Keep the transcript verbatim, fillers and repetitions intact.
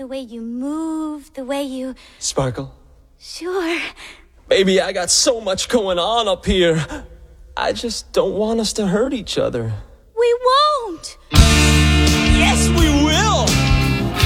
the way you move, the way you... Sparkle? Sure. Baby, I got so much going on up here. I just don't want us to hurt each other. We won't!